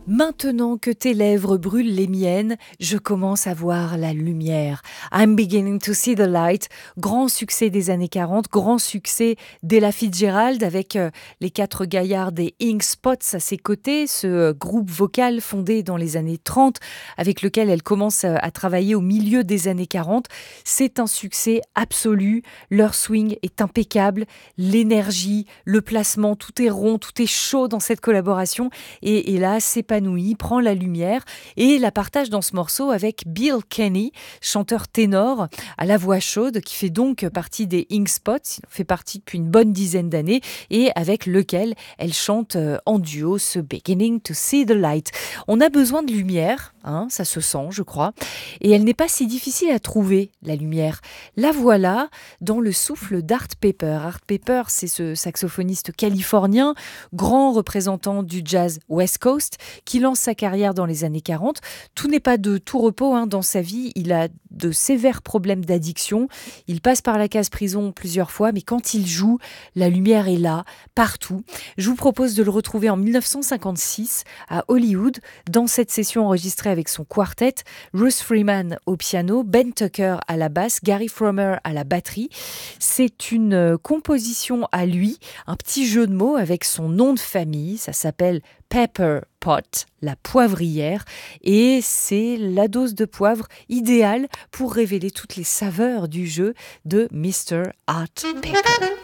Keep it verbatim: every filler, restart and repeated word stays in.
Maintenant que tes lèvres brûlent les miennes, je commence à voir la lumière. I'm beginning to see the light. Grand succès des années quarante, grand succès d'Ella Fitzgerald avec euh, les quatre gaillards des Ink Spots à ses côtés, ce euh, groupe vocal fondé dans les années trente avec lequel elle commence euh, à travailler au milieu des années quarante. C'est un succès absolu. Leur swing est impeccable. L'énergie, le placement, tout est rond, tout est chaud dans cette collaboration. Et, et là, s'épanouit, prend la lumière et la partage dans ce morceau avec Bill Kenny, chanteur ténor à la voix chaude qui fait donc partie des Ink Spots, il en fait partie depuis une bonne dizaine d'années et avec lequel elle chante en duo ce Beginning to See the Light. On a besoin de lumière, hein, ça se sent je crois, et elle n'est pas si difficile à trouver la lumière. La voilà dans le souffle d'Art Pepper. Art Pepper, c'est ce saxophoniste californien, grand représentant du jazz West Coast, qui lance sa carrière dans les années quarante. Tout n'est pas de tout repos hein, dans sa vie. Il a de sévères problèmes d'addiction. Il passe par la case prison plusieurs fois, mais quand il joue, la lumière est là, partout. Je vous propose de le retrouver en dix-neuf cent cinquante-six à Hollywood, dans cette session enregistrée avec son quartet, Ruth Freeman au piano, Ben Tucker à la basse, Gary Fromer à la batterie. C'est une composition à lui, un petit jeu de mots avec son nom de famille. Ça s'appelle Pepper Pot, la poivrière, et c'est la dose de poivre idéale pour révéler toutes les saveurs du jeu de mister Art Pepper.